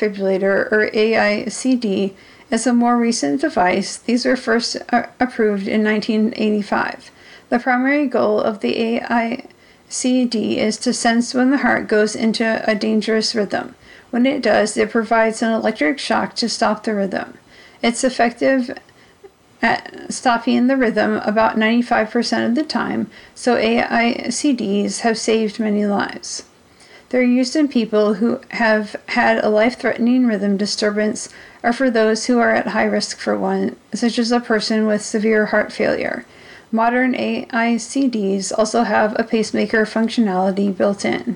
defibrillator, or AICD, is a more recent device. These were first approved in 1985. The primary goal of the AICD is to sense when the heart goes into a dangerous rhythm. When it does, it provides an electric shock to stop the rhythm. It's effective at stopping the rhythm about 95% of the time, so AICDs have saved many lives. They're used in people who have had a life-threatening rhythm disturbance or for those who are at high risk for one, such as a person with severe heart failure. Modern AICDs also have a pacemaker functionality built in.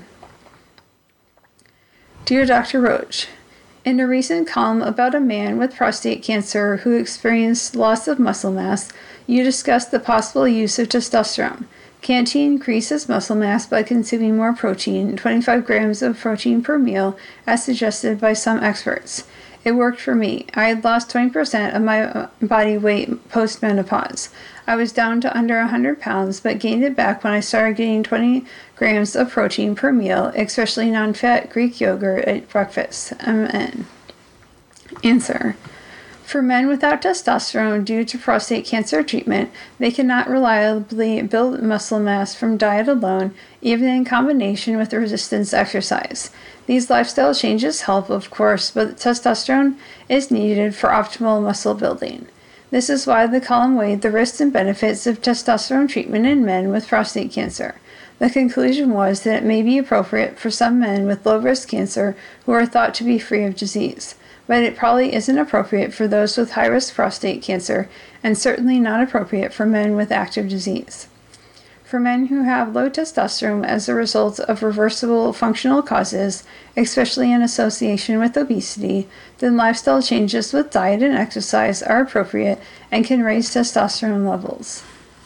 Dear Dr. Roach, in a recent column about a man with prostate cancer who experienced loss of muscle mass, you discussed the possible use of testosterone. Can't he increase his muscle mass by consuming more protein, 25 grams of protein per meal, as suggested by some experts? It worked for me. I had lost 20% of my body weight post-menopause. I was down to under 100 pounds, but gained it back when I started getting 20 grams of protein per meal, especially non-fat Greek yogurt at breakfast. MN. Answer. For men without testosterone due to prostate cancer treatment, they cannot reliably build muscle mass from diet alone, even in combination with resistance exercise. These lifestyle changes help, of course, but testosterone is needed for optimal muscle building. This is why the column weighed the risks and benefits of testosterone treatment in men with prostate cancer. The conclusion was that it may be appropriate for some men with low-risk cancer who are thought to be free of disease, but it probably isn't appropriate for those with high-risk prostate cancer, and certainly not appropriate for men with active disease. For men who have low testosterone as a result of reversible functional causes, especially in association with obesity, then lifestyle changes with diet and exercise are appropriate and can raise testosterone levels.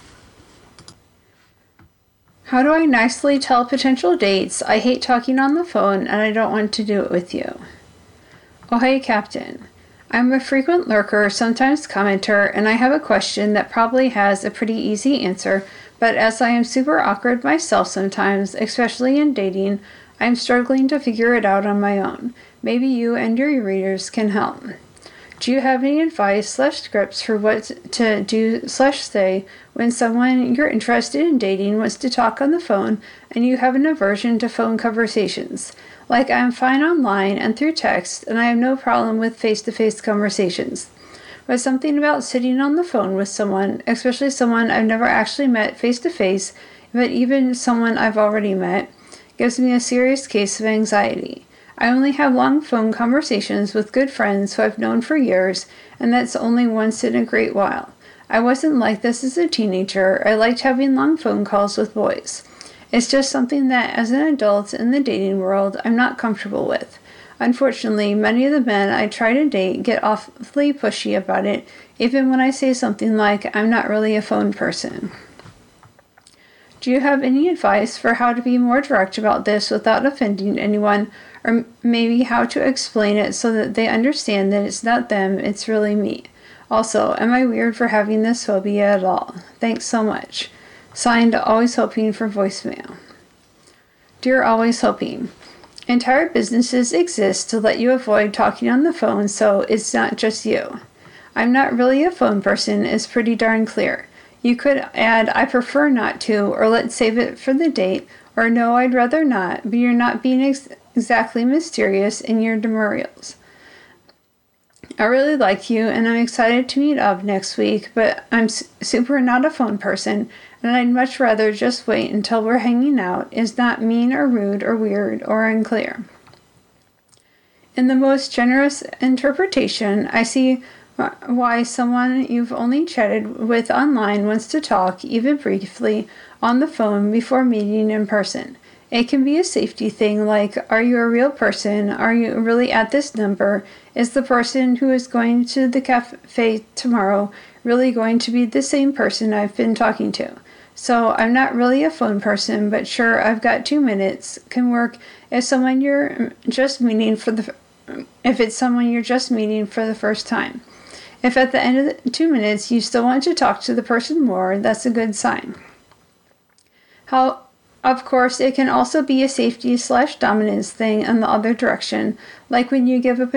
How do I nicely tell potential dates, I hate talking on the phone and I don't want to do it with you? Oh hey Captain, I'm a frequent lurker, sometimes commenter, and I have a question that probably has a pretty easy answer, but as I am super awkward myself sometimes, especially in dating, I'm struggling to figure it out on my own. Maybe you and your readers can help. Do you have any advice/scripts for what to do/say when someone you're interested in dating wants to talk on the phone and you have an aversion to phone conversations? Like, I'm fine online and through text, and I have no problem with face-to-face conversations. But something about sitting on the phone with someone, especially someone I've never actually met face-to-face, but even someone I've already met, gives me a serious case of anxiety. I only have long phone conversations with good friends who I've known for years, and that's only once in a great while. I wasn't like this as a teenager. I liked having long phone calls with boys. It's just something that, as an adult in the dating world, I'm not comfortable with. Unfortunately, many of the men I try to date get awfully pushy about it, even when I say something like, I'm not really a phone person. Do you have any advice for how to be more direct about this without offending anyone, or maybe how to explain it so that they understand that it's not them, it's really me? Also, am I weird for having this phobia at all? Thanks so much. Signed, Always Hoping for voicemail. Dear Always Hoping, entire businesses exist to let you avoid talking on the phone, so it's not just you. I'm not really a phone person is pretty darn clear. You could add, I prefer not to, or let's save it for the date, or no, I'd rather not, but you're not being exactly mysterious in your demurrals. I really like you, and I'm excited to meet up next week, but I'm super not a phone person, and I'd much rather just wait until we're hanging out. Is not mean or rude or weird or unclear. In the most generous interpretation, I see why someone you've only chatted with online wants to talk, even briefly, on the phone before meeting in person. It can be a safety thing like, are you a real person? Are you really at this number? Is the person who is going to the cafe tomorrow really going to be the same person I've been talking to? So I'm not really a phone person, but sure, I've got 2 minutes. Can work if it's someone you're just meeting for the first time. If at the end of the 2 minutes you still want to talk to the person more, that's a good sign. Of course, it can also be a safety/dominance thing in the other direction, like when you give a